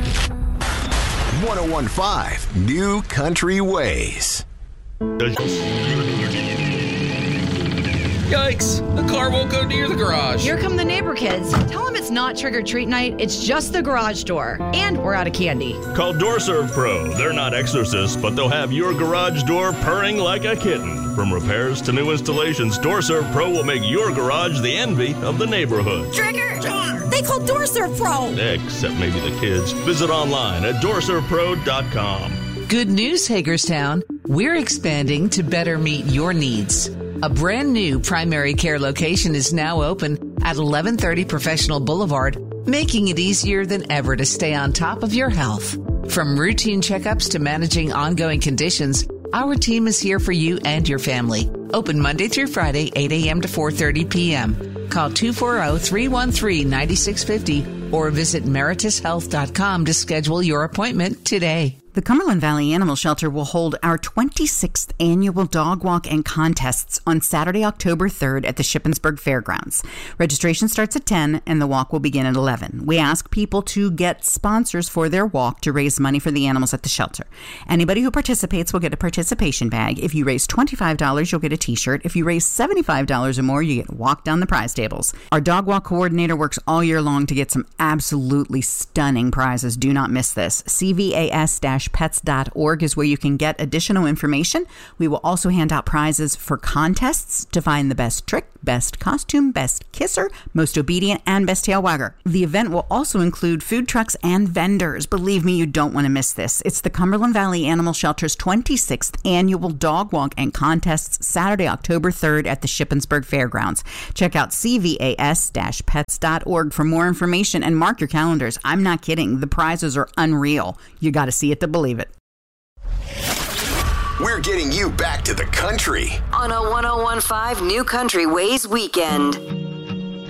101.5 New Country Ways. Yikes! The car won't go near the garage. Here come the neighbor kids. Tell them it's not trick-or-treat night. It's just the garage door. And we're out of candy. Call DoorServe Pro. They're not exorcists, but they'll have your garage door purring like a kitten. From repairs to new installations, DoorServe Pro will make your garage the envy of the neighborhood. Trigger! They call DoorServe Pro. Except maybe the kids. Visit online at DoorServePro.com. Good news, Hagerstown. We're expanding to better meet your needs. A brand new primary care location is now open at 1130 Professional Boulevard, making it easier than ever to stay on top of your health. From routine checkups to managing ongoing conditions, our team is here for you and your family. Open Monday through Friday, 8 a.m. to 4:30 p.m. Call 240-313-9650 or visit meritushealth.com to schedule your appointment today. The Cumberland Valley Animal Shelter will hold our 26th annual dog walk and contests on Saturday, October 3rd at the Shippensburg Fairgrounds. Registration starts at 10 and the walk will begin at 11. We ask people to get sponsors for their walk to raise money for the animals at the shelter. Anybody who participates will get a participation bag. If you raise $25, you'll get a t-shirt. If you raise $75 or more, you get walked down the prize tables. Our dog walk coordinator works all year long to get some absolutely stunning prizes. Do not miss this. CVAS-pets.org is where you can get additional information. We will also hand out prizes for contests to find the best trick, best costume, best kisser, most obedient, and best tail wagger. The event will also include food trucks and vendors. Believe me, you don't want to miss this. It's the Cumberland Valley Animal Shelter's 26th annual dog walk and contests Saturday, October 3rd at the Shippensburg Fairgrounds. Check out CVAS-pets.org for more information and mark your calendars. I'm not kidding. The prizes are unreal. You got to see it to believe it. We're getting you back to the country On a 101.5 New Country Ways weekend.